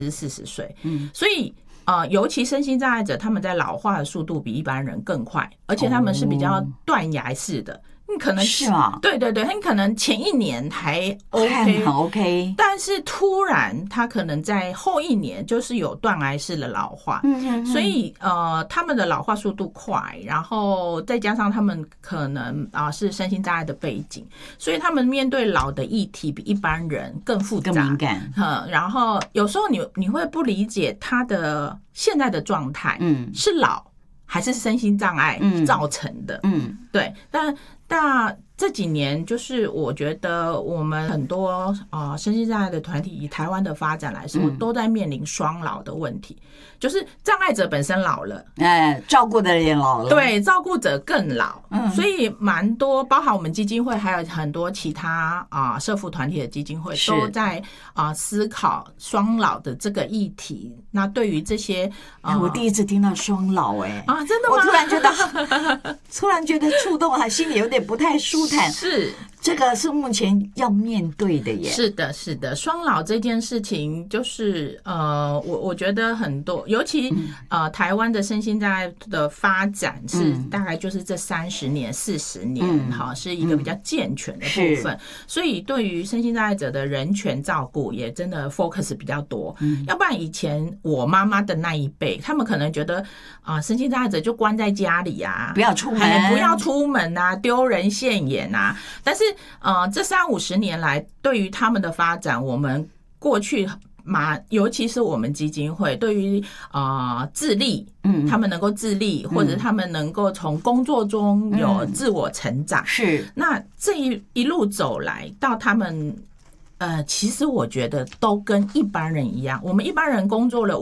40岁，所以尤其身心障碍者，他们在老化的速度比一般人更快，而且他们是比较断崖式的。你可能是吗？ 对对对，你可能前一年还 OK， 但是突然他可能在后一年就是有断崖式的老化，所以他们的老化速度快，然后再加上他们可能是身心障碍的背景，所以他们面对老的议题比一般人更复杂、 更敏感。 然后有时候你会不理解他的现在的状态，是老还是身心障碍造成的，对，但这几年就是我觉得我们很多身心障碍的团体以台湾的发展来说，都在面临双老的问题，就是障碍者本身老了， 照顾的人也老了， 对，照顾者更老，所以蛮多，包含我们基金会还有很多其他社福团体的基金会都在思考双老的这个议题。那对于这些我第一次听到双老， 真的吗？ 我突然觉得触动，心里有点不太舒坦。 是， 这个是目前要面对的耶。 是的，是的，双老这件事情就是我觉得很多，尤其台湾的身心障碍的发展是大概就是这30年、40年，是一个比较健全的部分，所以对于身心障碍者的人权照顾也真的 focus 比较多。要不然以前我妈妈的那一辈，他们可能觉得身心障碍者就关在家里啊， 不要出门， 不要出门啊，丢人现眼啊。但是这30-50年来，对于他们的发展，我们过去尤其是我们基金会对于自立，他们能够自立，或者他们能够从工作中有自我成长， 是那这一路走来到他们。其实我觉得都跟一般人一样，我们一般人工作了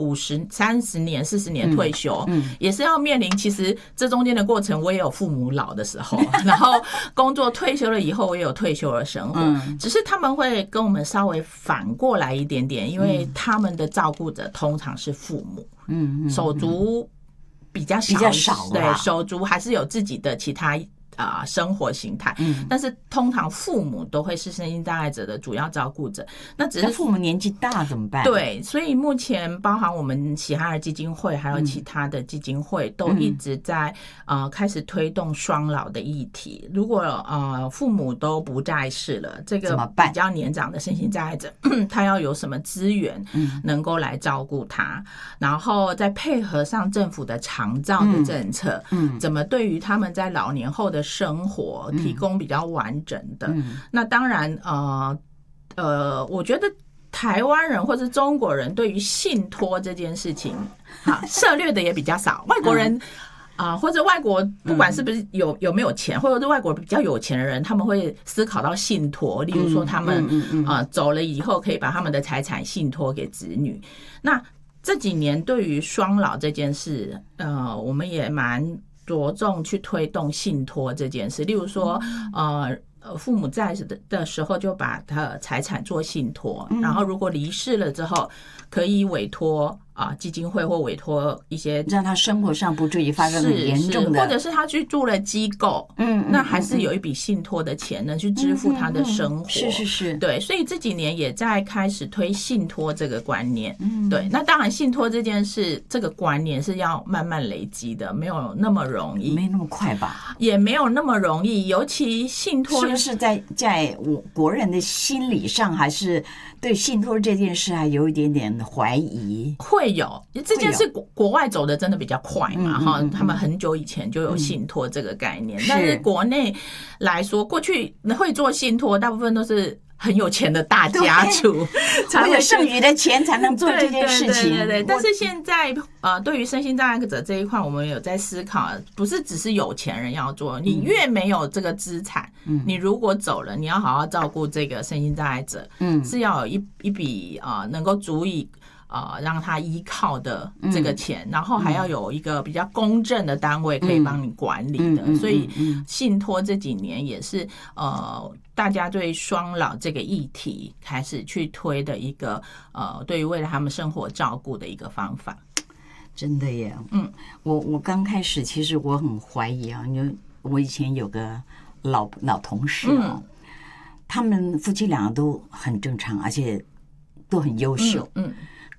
30年、40年退休，也是要面临，其实这中间的过程，我也有父母老的时候，然后工作退休了以后，我也有退休的生活，只是他们会跟我们稍微反过来一点点，因为他们的照顾者通常是父母，手足比较少，对，手足还是有自己的其他生活形态，但是通常父母都会是身心障碍者的主要照顾者。那只是父母年纪大怎么办？ 对，所以目前包含我们喜哈尔基金会还有其他的基金会都一直在开始推动双老的议题。如果父母都不在世了，这个比较年长的身心障碍者他要有什么资源能够来照顾他，然后再配合上政府的长照的政策，怎么对于他们在老年后的生活提供比较完整的。那当然我觉得台湾人或是中国人对于信托这件事情涉猎的也比较少，外国人或者外国不管是不是有没有钱，或者是外国比较有钱的人，他们会思考到信托，例如说他们走了以后可以把他们的财产信托给子女。那这几年对于双老这件事我们也蛮着重去推动信托这件事，例如说父母在的时候就把他的财产做信托，然后如果离世了之后可以委托基金会或委托一些让他生活上不至于发生很严重的， 或者是他去住了机构，那还是有一笔信托的钱呢去支付他的生活， 是， 对，所以这几年也在开始推信托这个观念，对，那当然信托这件事这个观念是要慢慢累积的，没有那么容易， 没那么快吧， 也没有那么容易，尤其信托是不是在我国人的心理上还是对信托这件事还有一点点怀疑？ 会有这件事，国外走的真的比较快嘛，他们很久以前就有信托这个概念，但是国内来说，过去会做信托，大部分都是很有钱的大家族才有剩余的钱才能做这件事情。 对，但是现在对于身心障碍者这一块，我们有在思考，不是只是有钱人要做，你越没有这个资产，你如果走了，你要好好照顾这个身心障碍者，是要有一笔能够足以让他依靠的这个钱，然后还要有一个比较公正的单位可以帮你管理的，所以信托这几年也是大家对双老这个议题开始去推的一个对于为了他们生活照顾的一个方法。 真的耶，我刚开始其实我很怀疑我以前有个老同事他们夫妻两个都很正常，而且都很优秀，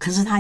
可是他